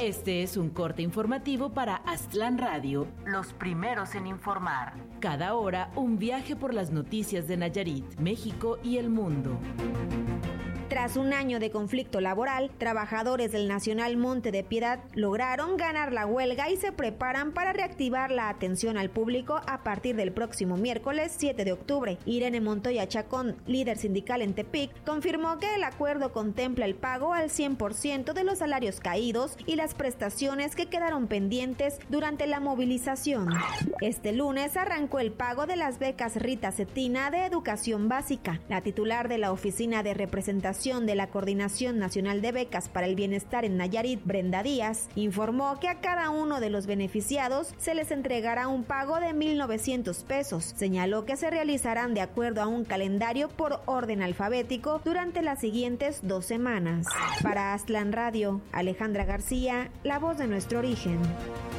Este es un corte informativo para Aztlán Radio, los primeros en informar. Cada hora, un viaje por las noticias de Nayarit, México y el mundo. Tras un año de conflicto laboral, trabajadores del Nacional Monte de Piedad lograron ganar la huelga y se preparan para reactivar la atención al público a partir del próximo miércoles 7 de octubre. Irene Montoya Chacón, líder sindical en Tepic, confirmó que el acuerdo contempla el pago al 100% de los salarios caídos y las prestaciones que quedaron pendientes durante la movilización. Este lunes arrancó el pago de las becas Rita Cetina de Educación Básica. La titular de la Oficina de Representación de la Coordinación Nacional de Becas para el Bienestar en Nayarit, Brenda Díaz, informó que a cada uno de los beneficiados se les entregará un pago de 1,900 pesos. Señaló que se realizarán de acuerdo a un calendario por orden alfabético durante las siguientes 2 semanas. Para Aztlán Radio, Alejandra García, la voz de nuestro origen.